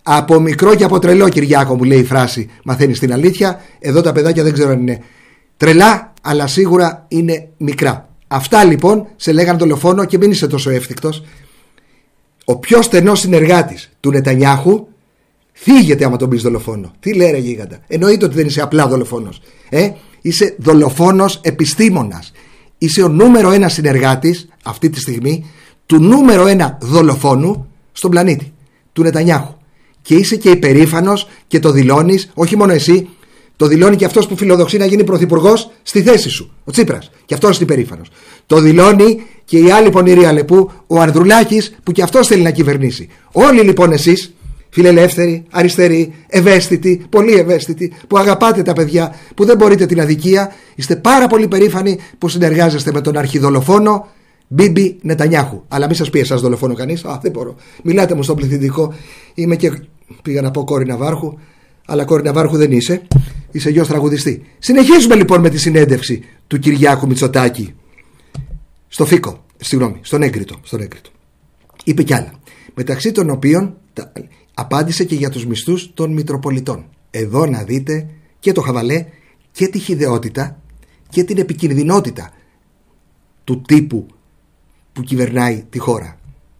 Από μικρό και από τρελό, Κυριάκο, μου λέει η φράση. Μαθαίνεις την αλήθεια. Εδώ τα παιδάκια δεν ξέρω αν είναι τρελά, αλλά σίγουρα είναι μικρά. Αυτά λοιπόν σε λέγαν δολοφόνο και μην είσαι τόσο εύθυκτος. Ο πιο στενός συνεργάτης του Νετανιάχου θίγεται άμα τον πεις δολοφόνο. Τι λέει ρε γίγαντα? Εννοείται ότι δεν είσαι απλά δολοφόνος. Είσαι δολοφόνος επιστήμονας. Είσαι ο νούμερο 1 συνεργάτης αυτή τη στιγμή του νούμερο 1 δολοφόνου στον πλανήτη, του Νετανιάχου. Και είσαι και υπερήφανος και το δηλώνεις, όχι μόνο εσύ, το δηλώνει και αυτός που φιλοδοξεί να γίνει πρωθυπουργός στη θέση σου, ο Τσίπρας. Και αυτός είναι υπερήφανος. Το δηλώνει και η άλλη πονηρή Αλεπού, ο Ανδρουλάκης, που και αυτός θέλει να κυβερνήσει. Όλοι λοιπόν εσείς, φιλελεύθεροι, αριστεροί, ευαίσθητοι, πολύ ευαίσθητοι, που αγαπάτε τα παιδιά, που δεν μπορείτε την αδικία, είστε πάρα πολύ περήφανοι που συνεργάζεστε με τον αρχιδολοφόνο Μπίμπι Νετανιάχου. Αλλά μην σας πει εσάς δολοφόνο κανείς. Δεν μπορώ. Μιλάτε μου στον πληθυντικό. Είμαι και, πήγα να πω κόρη Ναβάρχου, αλλά κόρη Ναβάρχου δεν είσαι. Είσαι γιος τραγουδιστή. Συνεχίζουμε λοιπόν με τη συνέντευξη του Κυριάκου Μητσοτάκη στο Φίκο, στον Έγκριτο. Είπε κι άλλα. Μεταξύ των οποίων απάντησε και για τους μισθούς των Μητροπολιτών. Εδώ να δείτε και το χαβαλέ και τη χυδαιότητα και την επικινδυνότητα του τύπου που κυβερνάει τη χώρα.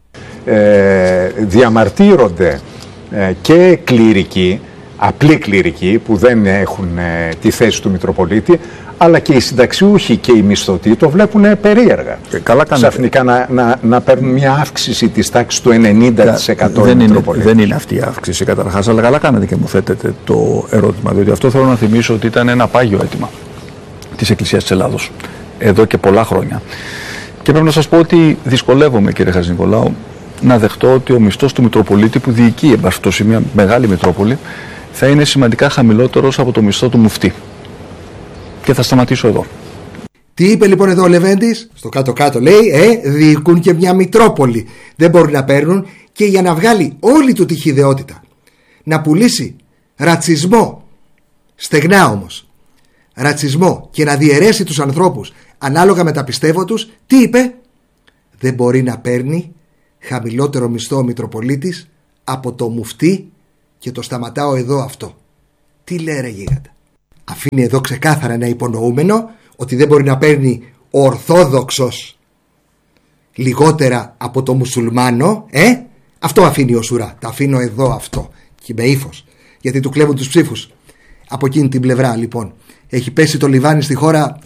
Διαμαρτύρονται και κληρικοί, απλοί κληρικοί που δεν έχουν τη θέση του Μητροπολίτη, αλλά και οι συνταξιούχοι και οι μισθωτοί το βλέπουν περίεργα. Καλά κάνετε. Ξαφνικά να παίρνουν μια αύξηση της τάξης του 90% δεν είναι αυτή η αύξηση καταρχάς, αλλά καλά κάνετε και μου θέτετε το ερώτημα, διότι αυτό θέλω να θυμίσω ότι ήταν ένα πάγιο αίτημα της Εκκλησίας της Ελλάδος εδώ και πολλά χρόνια. Και πρέπει να σας πω ότι δυσκολεύομαι, κύριε Χατζηνικολάου, να δεχτώ ότι ο μισθός του Μητροπολίτη που διοικεί εμπαστό μια μεγάλη Μητρόπολη θα είναι σημαντικά χαμηλότερος από το μισθό του μουφτή. Και θα σταματήσω εδώ. Τι είπε λοιπόν εδώ ο Λεβέντης? Στο κάτω-κάτω λέει διοικούν και μια Μητρόπολη. Δεν μπορούν να παίρνουν, και για να βγάλει όλη του τη χυδαιότητα, να πουλήσει ρατσισμό, στεγνά όμως, ρατσισμό, και να διαιρέσει τους ανθρώπους ανάλογα με τα πιστεύω τους, τι είπε? Δεν μπορεί να παίρνει χαμηλότερο μισθό ο Μητροπολίτης από το μουφτί, και το σταματάω εδώ αυτό. Τι λέει ρε γίγαντα? Αφήνει εδώ ξεκάθαρα ένα υπονοούμενο ότι δεν μπορεί να παίρνει ο Ορθόδοξος λιγότερα από το μουσουλμάνο. Αυτό αφήνει ο Σουρά. Τα αφήνω εδώ αυτό, και με ύφος, γιατί του κλέβουν τους ψήφους. Από εκείνη την πλευρά λοιπόν έχει πέσει το λιβάνι στη χώρα,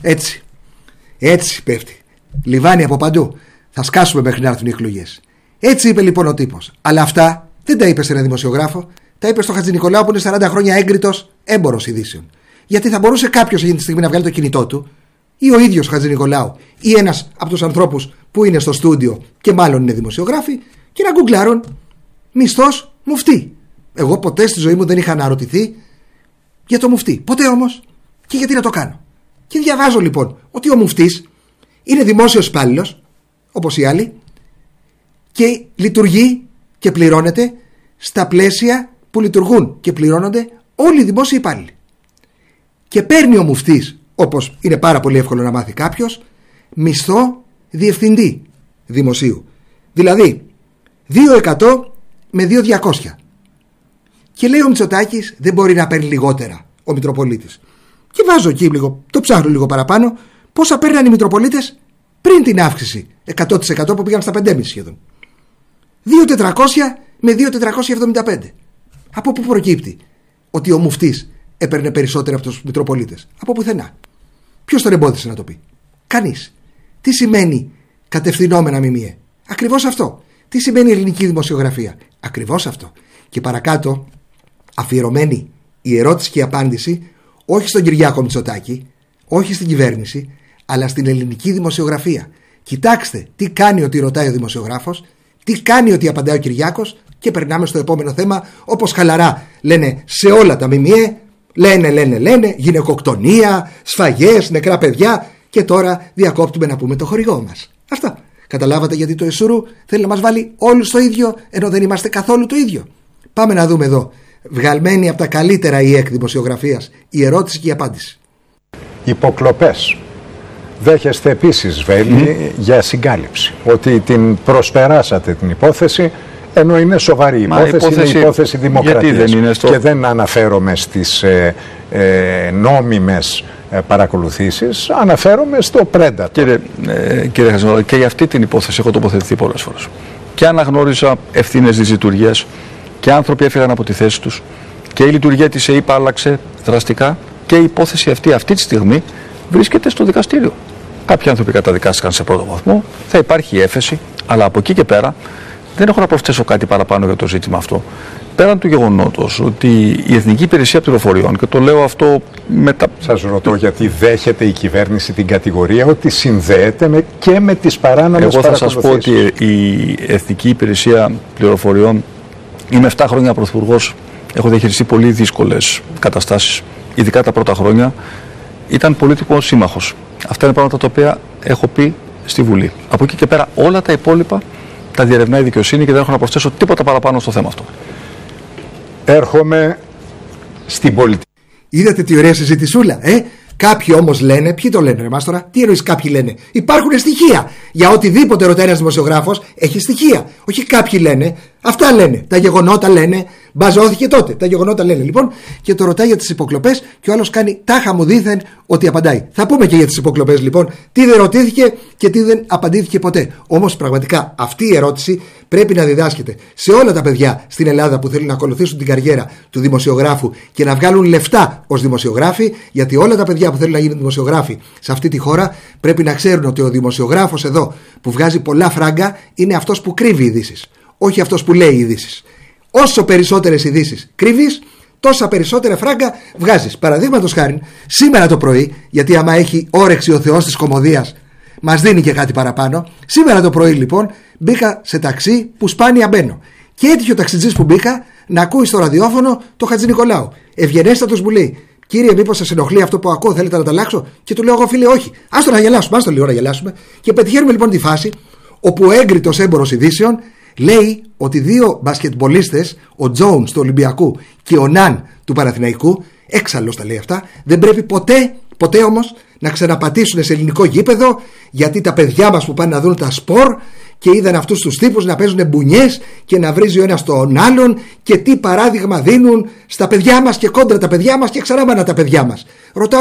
έτσι πέφτει λιβάνι από παντού. Θα σκάσουμε μέχρι να έρθουν οι εκλογές. Έτσι είπε λοιπόν ο τύπος. Αλλά αυτά δεν τα είπε σε ένα δημοσιογράφο, τα είπε στο Χατζηνικολάου που είναι 40 χρόνια έγκριτος έμπορος ειδήσεων. Γιατί θα μπορούσε κάποιος εκείνη τη στιγμή να βγάλει το κινητό του, ή ο ίδιος ο Χατζηνικολάου, ή ένας από τους ανθρώπους που είναι στο στούντιο και μάλλον είναι δημοσιογράφοι, και να γκουγκλάρουν μισθός μουφτή. Εγώ ποτέ στη ζωή μου δεν είχα αναρωτηθεί για το μουφτή. Ποτέ όμως. Και γιατί να το κάνω? Και διαβάζω λοιπόν ότι ο μουφτής είναι δημόσιος υπάλληλος, όπως οι άλλοι, και λειτουργεί και πληρώνεται στα πλαίσια που λειτουργούν και πληρώνονται όλοι οι δημόσιοι υπάλληλοι. Και παίρνει ο μουφτής, όπως είναι πάρα πολύ εύκολο να μάθει κάποιος, μισθό διευθυντή δημοσίου. Δηλαδή 2% με 2.200. Και λέει ο Μητσοτάκης δεν μπορεί να παίρνει λιγότερα ο Μητροπολίτης. Και βάζω εκεί λίγο, το ψάχνω λίγο παραπάνω, πόσα παίρναν οι Μητροπολίτες πριν την αύξηση 100% που πήγαν στα 5,5 σχεδόν. 2.400 με 2.475. Από πού προκύπτει ότι ο μουφτής έπαιρνε περισσότερο από τους Μητροπολίτες? Από πουθενά. Ποιος τον εμπόδισε να το πει? Κανείς. Τι σημαίνει κατευθυνόμενα ΜΜΕ? Ακριβώς αυτό. Τι σημαίνει ελληνική δημοσιογραφία? Ακριβώς αυτό. Και παρακάτω αφιερωμένη η ερώτηση και η απάντηση όχι στον Κυριάκο Μητσοτάκη, όχι στην κυβέρνηση, αλλά στην ελληνική δημοσιογραφία. Κοιτάξτε τι κάνει ότι ρωτάει ο δημοσιογράφος, τι κάνει ότι απαντάει ο Κυριάκος, και περνάμε στο επόμενο θέμα, όπως χαλαρά λένε σε όλα τα ΜΜΕ. Λένε γυναικοκτονία, σφαγές, νεκρά παιδιά, και τώρα διακόπτουμε να πούμε το χορηγό μας. Αυτά. Καταλάβατε γιατί το Εσούρου θέλει να μας βάλει όλους στο ίδιο, ενώ δεν είμαστε καθόλου το ίδιο? Πάμε να δούμε εδώ, βγαλμένη από τα καλύτερα η ΕΚ δημοσιογραφίας, η ερώτηση και η απάντηση. Υποκλοπές. Δέχεστε επίσης, Βέλη, για συγκάλυψη, ότι την προσπεράσατε την υπόθεση, Ενώ είναι σοβαρή υπόθεση, είναι υπόθεση δημοκρατίας. Και δεν αναφέρομαι στις νόμιμες παρακολουθήσεις, αναφέρομαι στο Predator. Κύριε Χατζηνικολάου, και για αυτή την υπόθεση έχω τοποθετηθεί πολλές φορές. Και αναγνώριζα ευθύνες της λειτουργίας και άνθρωποι έφυγαν από τη θέση τους και η λειτουργία της ΕΥΠΑ άλλαξε δραστικά και η υπόθεση αυτή τη στιγμή βρίσκεται στο δικαστήριο. Κάποιοι άνθρωποι καταδικάστηκαν σε πρώτο βαθμό, θα υπάρχει έφεση, αλλά από εκεί και πέρα δεν έχω να προσθέσω κάτι παραπάνω για το ζήτημα αυτό. Πέραν του γεγονότος ότι η Εθνική Υπηρεσία Πληροφοριών, και το λέω αυτό μετά. Σας ρωτώ γιατί δέχεται η κυβέρνηση την κατηγορία ότι συνδέεται και με τις παράνομες παρακολουθήσεις. Εγώ θα σας πω ότι η Εθνική Υπηρεσία Πληροφοριών, είμαι 7 χρόνια πρωθυπουργός, έχω διαχειριστεί πολύ δύσκολες καταστάσεις, ειδικά τα πρώτα χρόνια. Ήταν πολύτιμος σύμμαχος. Αυτά είναι πράγματα τα οποία έχω πει στη Βουλή. Από εκεί και πέρα όλα τα υπόλοιπα τα διερευνάει η δικαιοσύνη και δεν έχω να προσθέσω τίποτα παραπάνω στο θέμα αυτό. Έρχομαι στην πολιτική. Είδατε τι ωραία συζητησούλα, Κάποιοι όμως λένε, ποιοι το λένε, εμάς τώρα, τι εννοείς κάποιοι λένε? Υπάρχουν στοιχεία. Για οτιδήποτε ρωτάει ένας δημοσιογράφος, έχει στοιχεία. Όχι κάποιοι λένε, αυτά λένε. Τα γεγονότα λένε, μπαζώθηκε τότε. Τα γεγονότα λένε. Λοιπόν, και το ρωτάει για τις υποκλοπές και ο άλλος κάνει τάχα μου δήθεν ότι απαντάει. Θα πούμε και για τις υποκλοπές λοιπόν, τι δεν ρωτήθηκε και τι δεν απαντήθηκε ποτέ. Όμως πραγματικά αυτή η ερώτηση πρέπει να διδάσκεται σε όλα τα παιδιά στην Ελλάδα που θέλουν να ακολουθήσουν την καριέρα του δημοσιογράφου και να βγάλουν λεφτά ως δημοσιογράφοι, γιατί όλα τα παιδιά που θέλουν να γίνουν δημοσιογράφοι σε αυτή τη χώρα πρέπει να ξέρουν ότι ο δημοσιογράφος εδώ που βγάζει πολλά φράγκα είναι αυτός που κρύβει ειδήσεις, όχι αυτός που λέει ειδήσεις. Όσο περισσότερες ειδήσεις κρύβεις, τόσα περισσότερα φράγκα βγάζεις. Παραδείγματος χάρη, σήμερα το πρωί, γιατί άμα έχει όρεξη ο Θεός της κωμωδίας, μας δίνει και κάτι παραπάνω. Σήμερα το πρωί λοιπόν μπήκα σε ταξί που σπάνια μπαίνω. Και έτυχε ο ταξιτζής που μπήκα να ακούει στο ραδιόφωνο το Χατζηνικολάου. Ευγενέστατος μου λέει: Κύριε, μήπως σας ενοχλεί αυτό που ακούω, θέλετε να τα αλλάξω? Και του λέω εγώ: Φίλε, όχι. Άστο να γελάσουμε, άστο λίγο να γελάσουμε. Και πετυχαίνουμε λοιπόν τη φάση όπου ο έγκριτος έμπορος ειδήσεων λέει ότι δύο μπασκετμπολίστες, ο Τζόουνς του Ολυμπιακού και ο Ναν του Παναθηναϊκού, έξαλλος τα λέει αυτά, δεν πρέπει ποτέ όμως να ξαναπατήσουν σε ελληνικό γήπεδο, γιατί τα παιδιά μας που πάνε να δουν τα σπορ και είδαν αυτούς τους τύπους να παίζουν μπουνιές και να βρίζει ο ένας τον άλλον και τι παράδειγμα δίνουν στα παιδιά μας και κόντρα τα παιδιά μας και ξανά τα παιδιά μας. Ρωτάω